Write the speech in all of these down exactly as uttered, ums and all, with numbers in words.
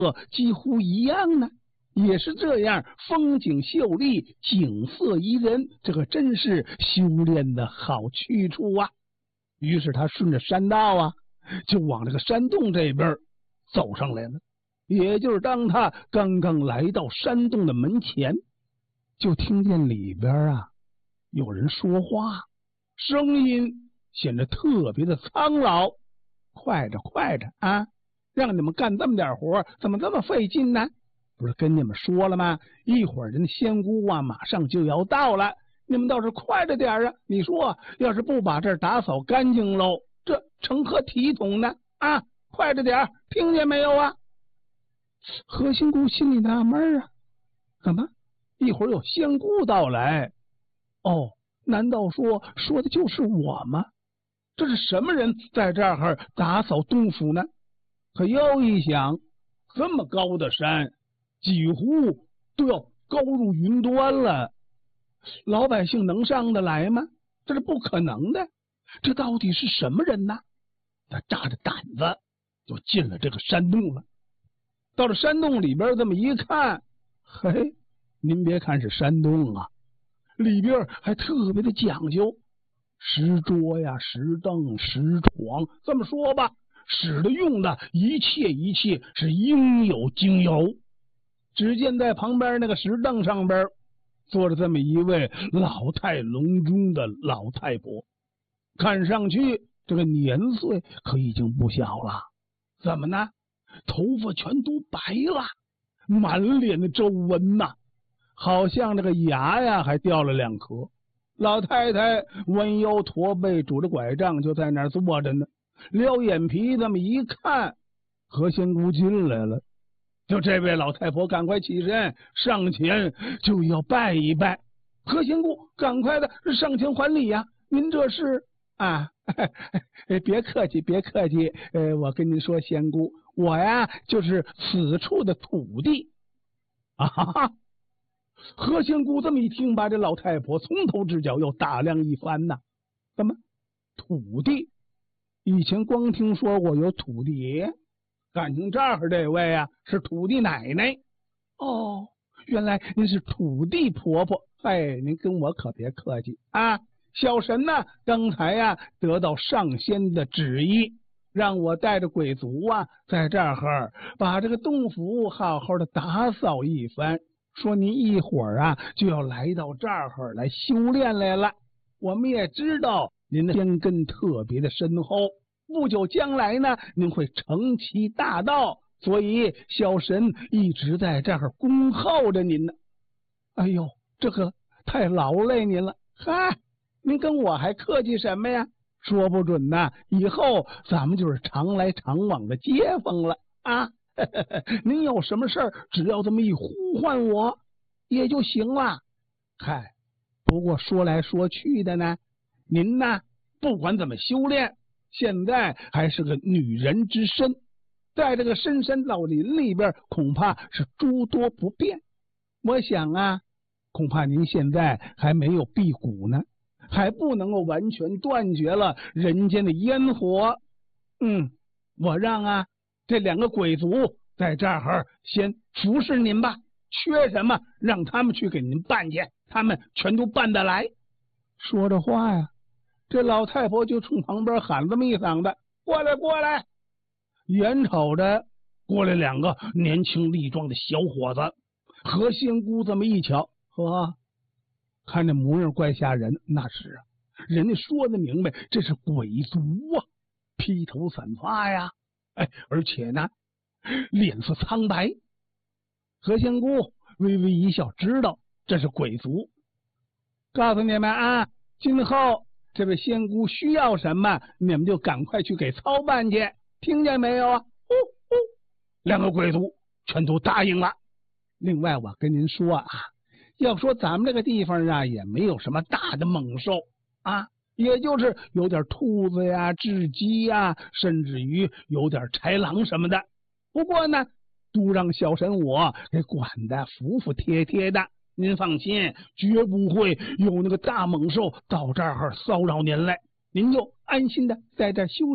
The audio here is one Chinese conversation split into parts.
几乎一样呢，也是这样，风景秀丽，景色宜人，这可真是修炼的好去处啊。于是他顺着山道啊，就往这个山洞这边走上来了。也就是当他刚刚来到山洞的门前，就听见里边啊有人说话，声音显得特别的苍老。快着快着啊，让你们干这么点活，怎么这么费劲呢？不是跟你们说了吗？一会儿人仙姑啊马上就要到了，你们倒是快着点啊！你说要是不把这儿打扫干净喽，这成何体统呢？啊，快着点，听见没有啊？何仙姑心里纳闷啊，怎么一会儿有仙姑到来？哦，难道说说的就是我吗？这是什么人在这儿打扫洞府呢？可又一想，这么高的山，几乎都要高入云端了，老百姓能上得来吗？这是不可能的。这到底是什么人呢？他扎着胆子就进了这个山洞了。到了山洞里边这么一看，嘿，您别看是山洞啊，里边还特别的讲究，石桌呀、石凳、石床，这么说吧，使的用的一切一切是应有尽有。只见在旁边那个石凳上边坐着这么一位老态龙钟的老太婆，看上去这个年岁可已经不小了。怎么呢？头发全都白了，满脸的皱纹呐、啊，好像这个牙呀还掉了两颗。老太太弯腰驼背，拄着拐杖就在那儿坐着呢，撩眼皮这么一看，何仙姑进来了。就这位老太婆赶快起身上前就要拜一拜。何仙姑赶快的上前还礼呀、啊，您这是啊？别客气别客气，呃，我跟您说，仙姑，我呀就是此处的土地啊哈哈。何仙姑这么一听，把这老太婆从头至脚又打量一番呐。怎么土地？以前光听说过有土地爷，感情这儿这位啊是土地奶奶。哦，原来您是土地婆婆。哎，您跟我可别客气啊。小神呢，刚才呀、啊、得到上仙的旨意，让我带着鬼族啊，在这儿把这个洞府好好的打扫一番。说您一会儿啊就要来到这儿来修炼来了。我们也知道您的根根特别的深厚，不久将来呢，您会成其大道，所以小神一直在这儿恭候着您呢。哎呦，这个太劳累您了。嗨，您跟我还客气什么呀？说不准呢，以后咱们就是常来常往的街坊了啊！您有什么事儿，只要这么一呼唤我也就行了。嗨，不过说来说去的呢，您呢不管怎么修炼，现在还是个女人之身，在这个深山老林里边，恐怕是诸多不便。我想啊，恐怕您现在还没有辟谷呢，还不能够完全断绝了人间的烟火。嗯，我让啊这两个鬼族在这儿先服侍您吧，缺什么让他们去给您办去，他们全都办得来。说着话呀，这老太婆就冲旁边喊这么一嗓子：过来过来！眼瞅着过来两个年轻力壮的小伙子。何仙姑这么一瞧，呵，看这模样怪吓人。那是啊，人家说的明白，这是鬼族啊，披头散发呀，哎，而且呢脸色苍白。何仙姑微微一笑，知道这是鬼族。告诉你们啊，今后这位仙姑需要什么，你们就赶快去给操办去，听见没有啊？呼呼，两个鬼族全都答应了。另外我跟您说啊，要说咱们这个地方啊，也没有什么大的猛兽啊，也就是有点兔子呀、雉鸡呀，甚至于有点豺狼什么的。不过呢，都让小神我给管得服服帖帖的。您放心，绝不会有那个大猛兽到这儿骚扰您来，您就安心的在这儿修炼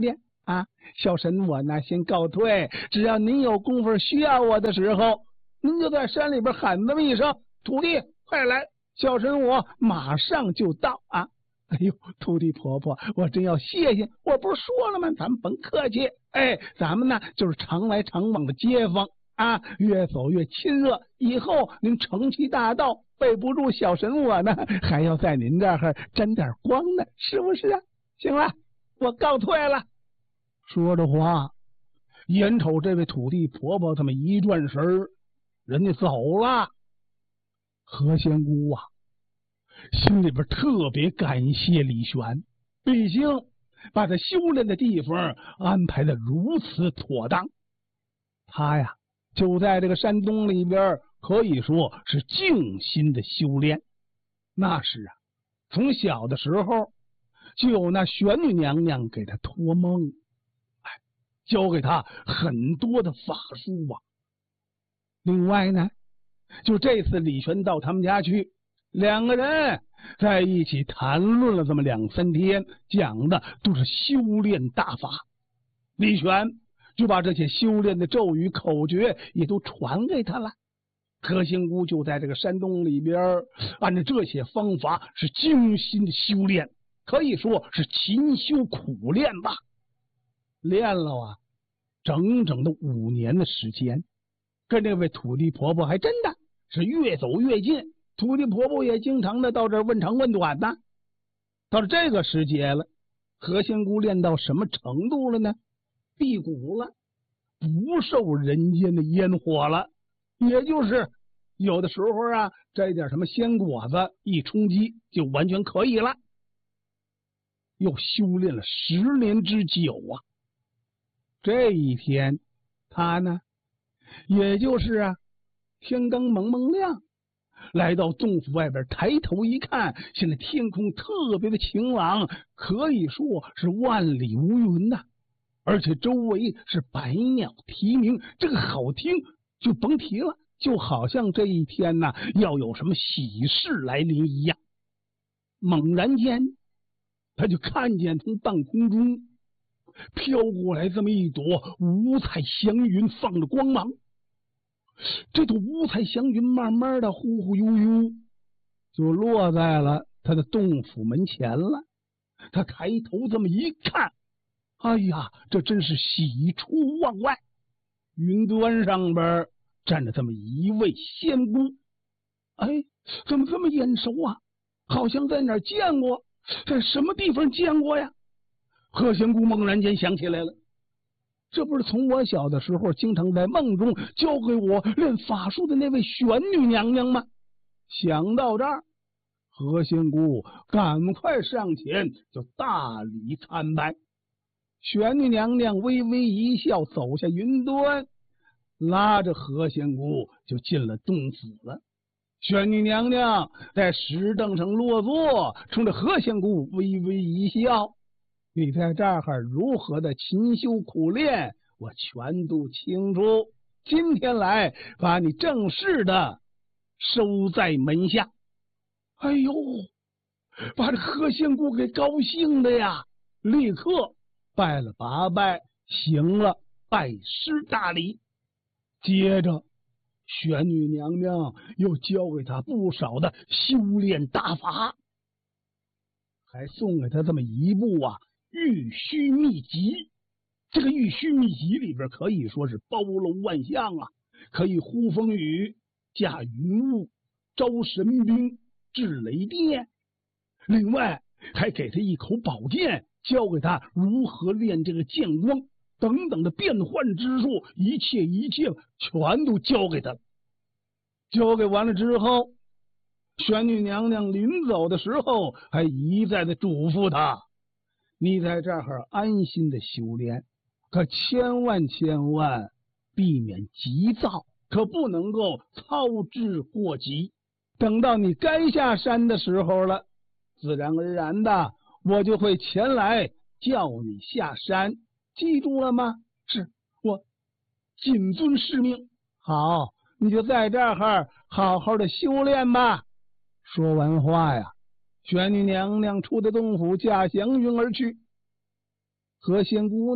啊，小神我呢先告退，只要您有功夫需要我的时候，您就在山里边喊这么一声，土地快来，小神我马上就到啊。哎呦，土地婆婆，我真要谢谢，我不是说了吗？咱们甭客气，哎，咱们呢就是常来常往的街坊啊，越走越亲热。以后您成其大道，背不住小神我呢，还要在您这儿沾点光呢，是不是啊？行了，我告退了。说着话，眼瞅这位土地婆婆这么一转身，人家走了。何仙姑啊，心里边特别感谢李玄，毕竟把他修炼的地方安排的如此妥当。他呀，就在这个山洞里边，可以说是静心的修炼。那是啊，从小的时候就有那玄女娘娘给他托梦，哎，教给他很多的法术啊。另外呢，就这次李玄到他们家去，两个人在一起谈论了这么两三天，讲的都是修炼大法。李玄就把这些修炼的咒语口诀也都传给他了。何仙姑就在这个山洞里边，按照这些方法是精心的修炼，可以说是勤修苦练吧。练了啊，整整的五年的时间，跟这位土地婆婆还真的是越走越近。土地婆婆也经常的到这儿问长问短的。到了这个时节了，何仙姑练到什么程度了呢？辟谷了，不受人间的烟火了，也就是有的时候啊，摘点什么鲜果子一充饥就完全可以了。又修炼了十年之久啊。这一天他呢，也就是啊天刚蒙蒙亮，来到洞府外边，抬头一看，现在天空特别的晴朗，可以说是万里无云呐、啊，而且周围是百鸟啼鸣，这个好听就甭提了，就好像这一天呢要有什么喜事来临一样。猛然间他就看见从半空中飘过来这么一朵五彩祥云，放着光芒。这朵五彩祥云慢慢的忽忽悠悠就落在了他的洞府门前了。他抬头这么一看，哎呀，这真是喜出望外。云端上边站着这么一位仙姑，哎，怎么这么眼熟啊？好像在哪儿见过，在什么地方见过呀？何仙姑猛然间想起来了，这不是从我小的时候经常在梦中教给我练法术的那位玄女娘娘吗？想到这儿，何仙姑赶快上前就大礼参拜。玄女娘娘微微一笑，走下云端，拉着何仙姑就进了洞府了。玄女娘娘在石凳上落座，冲着何仙姑微微一笑，你在这儿如何的勤修苦练，我全都清楚。今天来把你正式的收在门下。哎呦，把这何仙姑给高兴的呀，立刻拜了八拜，行了拜师大礼。接着玄女娘娘又教给他不少的修炼大法，还送给他这么一部啊玉虚秘籍。这个玉虚秘籍里边可以说是包罗万象啊，可以呼风雨、驾云雾、招神兵、治雷电。另外还给他一口宝剑，教给他如何练这个剑光等等的变幻之术，一切一切全都教给他。教给完了之后，玄女娘娘临走的时候还一再的嘱咐他，你在这儿安心的修炼，可千万千万避免急躁，可不能够操之过急。等到你该下山的时候了，自然而然的我就会前来叫你下山，记住了吗？是，我谨遵师命。好，你就在这儿好好的修炼吧。说完话呀，玄女娘娘出的洞府，驾祥云而去。何仙姑呢，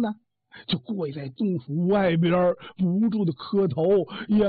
就跪在东府外边，不住的磕头：“阎